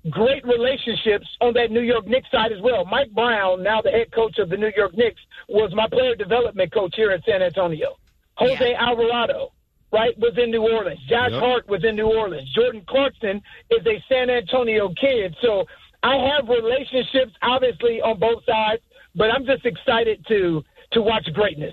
great relationships on that New York Knicks side as well. Mike Brown, now the head coach of the New York Knicks, was my player development coach here in San Antonio. Jose Alvarado, right, was in New Orleans. Josh Hart was in New Orleans. Jordan Clarkson is a San Antonio kid. So I have relationships, obviously, on both sides, but I'm just excited to watch greatness.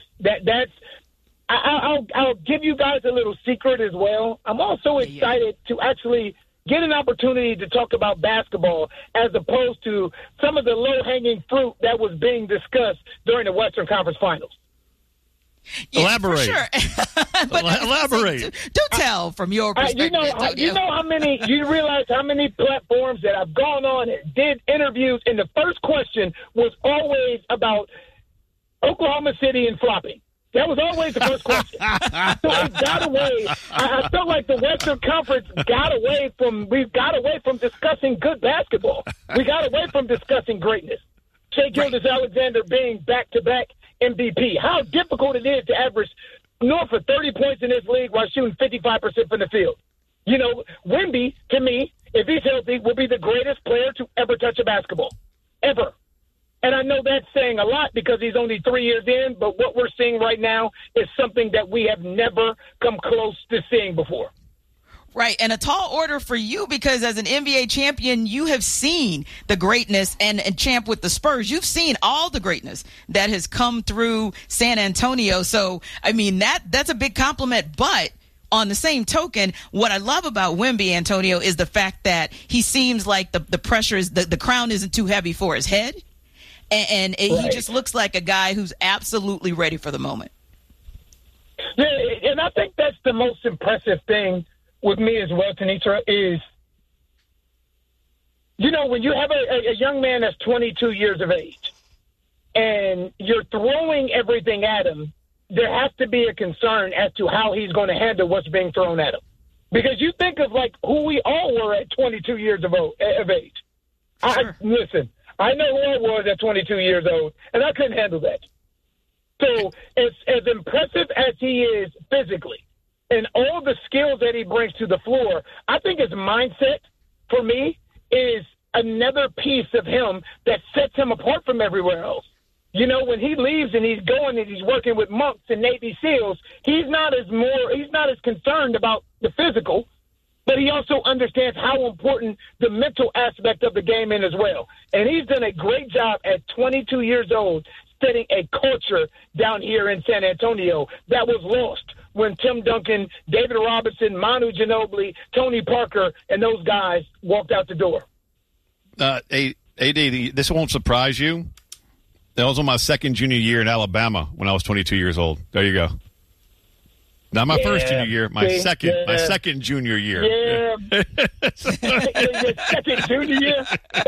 I'll give you guys a little secret as well. I'm also excited to actually get an opportunity to talk about basketball as opposed to some of the low-hanging fruit that was being discussed during the Western Conference Finals. Yeah, elaborate. Sure. But elaborate. Do tell from your perspective. You realize how many platforms that I've gone on and did interviews, and the first question was always about Oklahoma City and flopping. That was always the first question. So it got away. I felt like the Western Conference we got away from discussing good basketball. We got away from discussing greatness. Shai Gilgeous-Alexander being back-to-back MVP. How difficult it is to average north of 30 points in this league while shooting 55% from the field. You know, Wemby, to me, if he's healthy, will be the greatest player to ever touch a basketball. Ever. And I know that's saying a lot because he's only 3 years in, but what we're seeing right now is something that we have never come close to seeing before. Right, and a tall order for you because as an NBA champion, you have seen the greatness and champ with the Spurs. You've seen all the greatness that has come through San Antonio. So, I mean, that's a big compliment. But on the same token, what I love about Wemby, Antonio, is the fact that he seems like the pressure is the crown isn't too heavy for his head. And he just looks like a guy who's absolutely ready for the moment. Yeah, and I think that's the most impressive thing with me as well, Tenitra, is, you know, when you have a young man that's 22 years of age and you're throwing everything at him, there has to be a concern as to how he's going to handle what's being thrown at him. Because you think of, like, who we all were at 22 years of age. Sure. Listen, I know who I was at 22 years old, and I couldn't handle that. So as impressive as he is physically and all the skills that he brings to the floor, I think his mindset, for me, is another piece of him that sets him apart from everywhere else. You know, when he leaves and he's going and he's working with monks and Navy SEALs, he's not as concerned about the physical, but he also understands how important the mental aspect of the game is as well. And he's done a great job at 22 years old setting a culture down here in San Antonio that was lost when Tim Duncan, David Robinson, Manu Ginobili, Tony Parker, and those guys walked out the door. AD, this won't surprise you. That was on my second junior year in Alabama when I was 22 years old. There you go. Not my first junior year, my second junior year. Yeah. Your second junior year?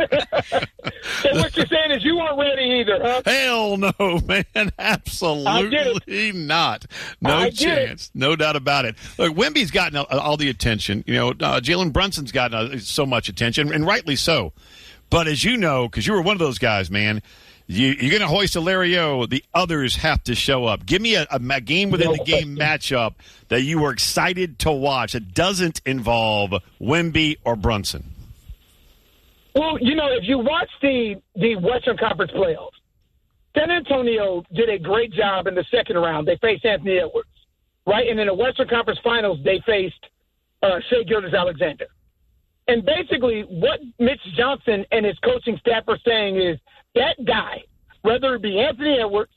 So what you're saying is you weren't ready either, huh? Hell no, man. Absolutely not. No chance. No doubt about it. Look, Wemby's gotten all the attention. You know, Jalen Brunson's gotten so much attention, and rightly so. But as you know, because you were one of those guys, man, you're going to hoist a Larry O. The others have to show up. Give me a game within the game matchup that you were excited to watch that doesn't involve Wemby or Brunson. Well, you know, if you watch the Western Conference playoffs, San Antonio did a great job in the second round. They faced Anthony Edwards, right? And in the Western Conference Finals, they faced Shai Gilgeous-Alexander. And basically what Mitch Johnson and his coaching staff are saying is that guy, whether it be Anthony Edwards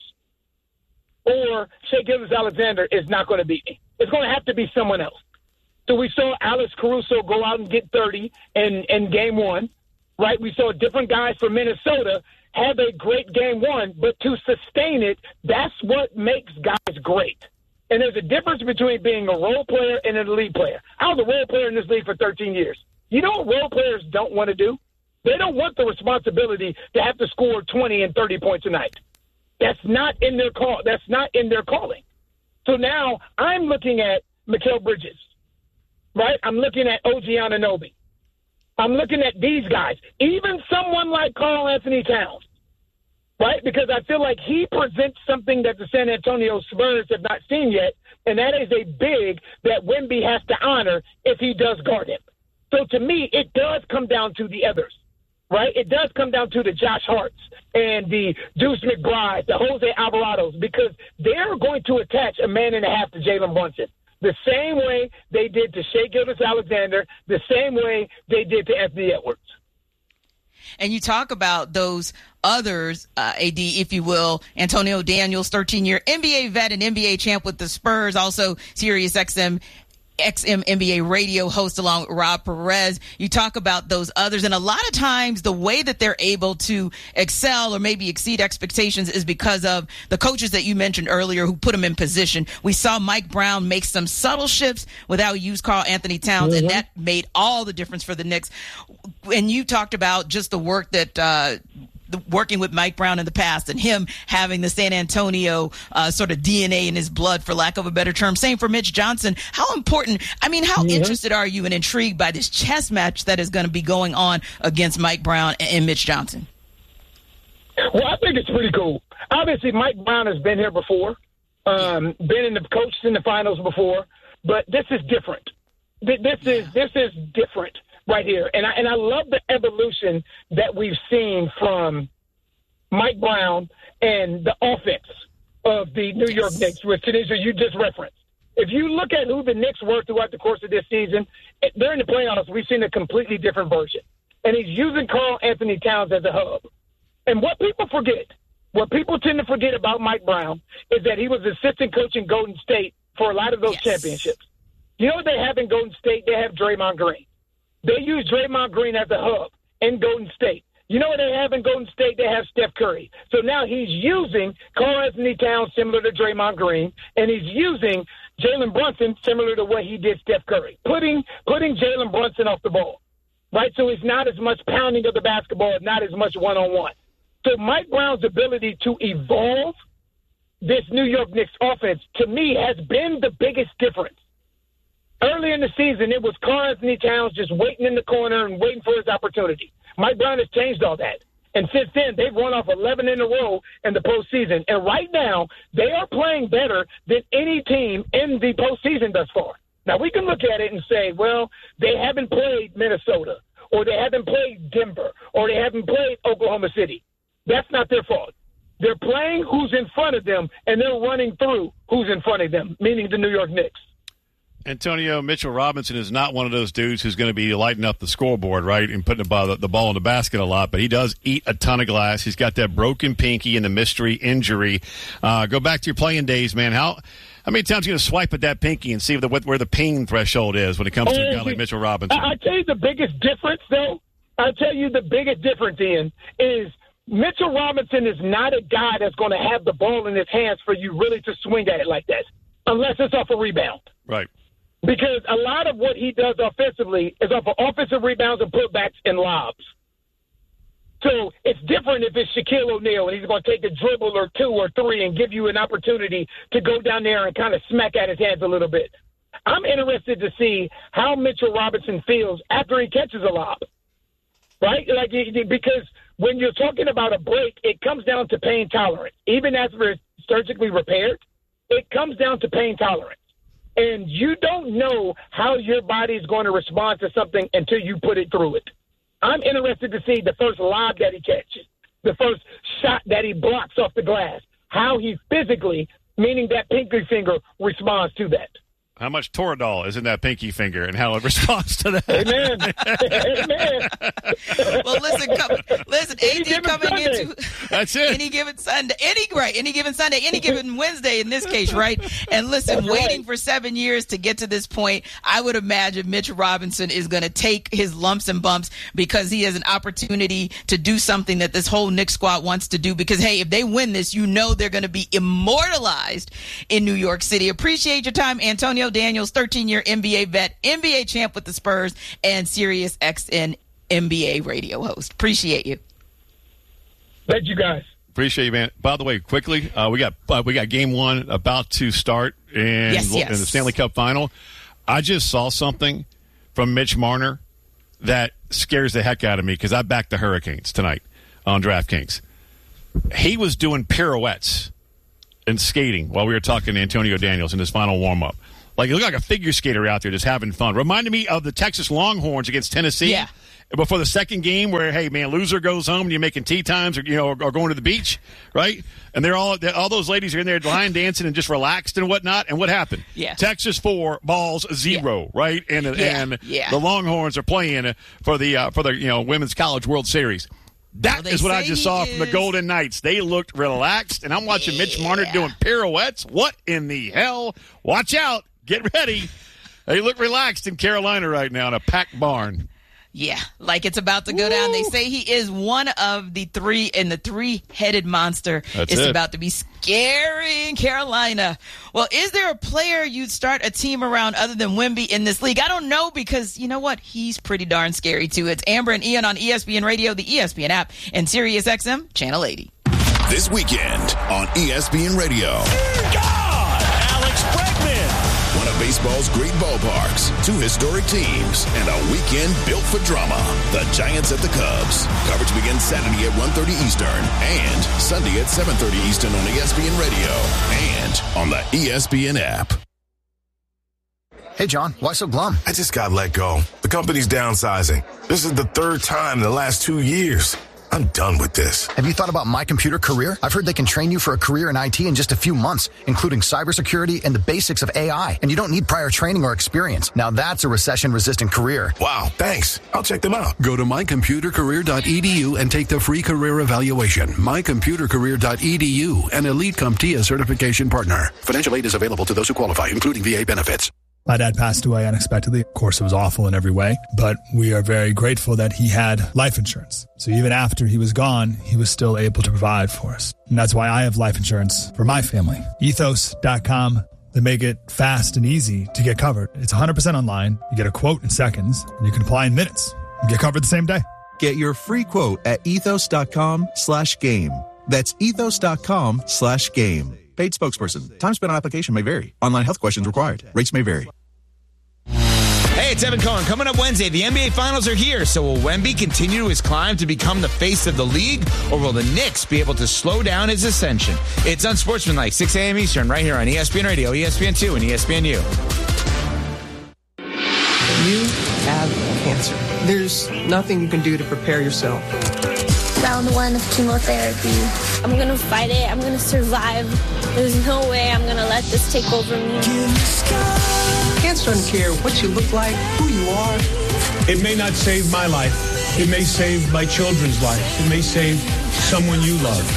or Shai Gilgeous-Alexander, is not going to beat me. It's going to have to be someone else. So we saw Alex Caruso go out and get 30 in game one, right? We saw different guys from Minnesota have a great game one, but to sustain it, that's what makes guys great. And there's a difference between being a role player and an elite player. I was a role player in this league for 13 years. You know what role players don't want to do? They don't want the responsibility to have to score 20 and 30 points a night. That's not in their call. That's not in their calling. So now I'm looking at Mikal Bridges, right? I'm looking at OG Anunoby. I'm looking at these guys. Even someone like Karl Anthony Towns, right? Because I feel like he presents something that the San Antonio Spurs have not seen yet, and that is a big that Wemby has to honor if he does guard him. So to me, it does come down to the others, right? It does come down to the Josh Harts and the Deuce McBride, the Jose Alvarados, because they're going to attach a man and a half to Jalen Brunson. The same way they did to Shai Gilgeous-Alexander, the same way they did to Anthony Edwards. And you talk about those others, AD, if you will, Antonio Daniels, 13-year NBA vet and NBA champ with the Spurs, also Sirius XM NBA radio host along with Rob Perez. You talk about those others, and a lot of times the way that they're able to excel or maybe exceed expectations is because of the coaches that you mentioned earlier who put them in position. We saw Mike Brown make some subtle shifts without use Karl-Anthony Towns, and that made all the difference for the Knicks. And you talked about just the work that working with Mike Brown in the past and him having the San Antonio sort of DNA in his blood, for lack of a better term. Same for Mitch Johnson. How important, how interested are you and intrigued by this chess match that is going to be going on against Mike Brown and Mitch Johnson? Well, I think it's pretty cool. Obviously, Mike Brown has been here before, been coached in the finals before, but this is different. This is different right here. And I love the evolution that we've seen from Mike Brown and the offense of the New York Knicks, which Tanisha, you just referenced. If you look at who the Knicks were throughout the course of this season, during the playoffs, we've seen a completely different version. And he's using Karl-Anthony Towns as a hub. And what people tend to forget about Mike Brown is that he was assistant coach in Golden State for a lot of those championships. You know what they have in Golden State? They have Draymond Green. They use Draymond Green as a hub in Golden State. You know what they have in Golden State? They have Steph Curry. So now he's using Karl-Anthony Towns similar to Draymond Green, and he's using Jalen Brunson similar to what he did Steph Curry, putting Jalen Brunson off the ball, right? So it's not as much pounding of the basketball, not as much one-on-one. So Mike Brown's ability to evolve this New York Knicks offense, to me, has been the biggest difference. Early in the season, it was Karl-Anthony Towns just waiting in the corner and waiting for his opportunity. Mike Brown has changed all that. And since then, they've run off 11 in a row in the postseason. And right now, they are playing better than any team in the postseason thus far. Now, we can look at it and say, well, they haven't played Minnesota, or they haven't played Denver, or they haven't played Oklahoma City. That's not their fault. They're playing who's in front of them, and they're running through who's in front of them, meaning the New York Knicks. Antonio, Mitchell Robinson is not one of those dudes who's going to be lighting up the scoreboard, right, and putting the ball in the basket a lot, but he does eat a ton of glass. He's got that broken pinky and the mystery injury. Go back to your playing days, man. How many times are you going to swipe at that pinky and see where the pain threshold is when it comes to a guy like Mitchell Robinson? I'll tell you the biggest difference, though. Ian, is Mitchell Robinson is not a guy that's going to have the ball in his hands for you really to swing at it like that, unless it's off a rebound. Right. Because a lot of what he does offensively is off of offensive rebounds and putbacks and lobs. So it's different if it's Shaquille O'Neal and he's going to take a dribble or two or three and give you an opportunity to go down there and kind of smack at his hands a little bit. I'm interested to see how Mitchell Robinson feels after he catches a lob, right? Because when you're talking about a break, it comes down to pain tolerance. Even after it's surgically repaired, it comes down to pain tolerance. And you don't know how your body is going to respond to something until you put it through it. I'm interested to see the first lob that he catches, the first shot that he blocks off the glass, how he physically, meaning that pinky finger, responds to that. How much Toradol is in that pinky finger and how it responds to that. Amen. Amen. Well, listen, AD coming into that's it. Any given Sunday, any given Wednesday in this case, right? And listen, that's waiting right. for 7 years to get to this point, I would imagine Mitch Robinson is going to take his lumps and bumps because he has an opportunity to do something that this whole Knicks squad wants to do. Because, hey, if they win this, you know they're going to be immortalized in New York City. Appreciate your time, Antonio Daniels, 13-year NBA vet, NBA champ with the Spurs, and Sirius XM NBA radio host. Appreciate you. Thank you, guys. Appreciate you, man. By the way, quickly, we got game one about to start in the Stanley Cup final. I just saw something from Mitch Marner that scares the heck out of me because I backed the Hurricanes tonight on DraftKings. He was doing pirouettes and skating while we were talking to Antonio Daniels in his final warm-up. Like, you look like a figure skater out there just having fun. Reminded me of the Texas Longhorns against Tennessee. Yeah. Before the second game where, hey, man, loser goes home and you're making tea times or going to the beach, right? And all those ladies are in there line dancing and just relaxed and whatnot. And what happened? Yeah. Texas 4, Vols 0, right? And the Longhorns are playing for the Women's College World Series. That is what I just saw from the Golden Knights. They looked relaxed, and I'm watching Mitch Marner doing pirouettes. What in the hell? Watch out. Get ready. They look relaxed in Carolina right now in a packed barn. Yeah, like it's about to go down. They say he is one of the three, and the three-headed monster is about to be scaring Carolina. Well, is there a player you'd start a team around other than Wemby in this league? I don't know, because you know what? He's pretty darn scary, too. It's Amber and Ian on ESPN Radio, the ESPN app, and SiriusXM, Channel 80. This weekend on ESPN Radio. Alex Bregman. One of baseball's great ballparks, 2 historic teams, and a weekend built for drama. The Giants at the Cubs. Coverage begins Saturday at 1:30 Eastern and Sunday at 7:30 Eastern on ESPN Radio and on the ESPN app. Hey, John, why so glum? I just got let go. The company's downsizing. This is the 3rd time in the last 2 years. I'm done with this. Have you thought about My Computer Career? I've heard they can train you for a career in IT in just a few months, including cybersecurity and the basics of AI. And you don't need prior training or experience. Now that's a recession-resistant career. Wow, thanks. I'll check them out. Go to mycomputercareer.edu and take the free career evaluation. mycomputercareer.edu, an Elite CompTIA certification partner. Financial aid is available to those who qualify, including VA benefits. My dad passed away unexpectedly. Of course, it was awful in every way, but we are very grateful that he had life insurance. So even after he was gone, he was still able to provide for us. And that's why I have life insurance for my family. Ethos.com. They make it fast and easy to get covered. It's 100% online. You get a quote in seconds, and you can apply in minutes and get covered the same day. Get your free quote at ethos.com/game. That's ethos.com/game. Paid spokesperson. Time spent on application may vary. Online health questions required. Rates may vary. Hey, it's Evan Cohen. Coming up Wednesday, the NBA Finals are here. So will Wemby continue his climb to become the face of the league, or will the Knicks be able to slow down his ascension? It's Unsportsmanlike, 6 a.m. Eastern, right here on ESPN Radio, ESPN2, and ESPNU. You have cancer. There's nothing you can do to prepare yourself. Round 1 of chemotherapy. I'm going to fight it. I'm going to survive. There's no way I'm going to let this take over me. Cancer doesn't care what you look like, who you are. It may not save my life. It may save my children's lives. It may save someone you love.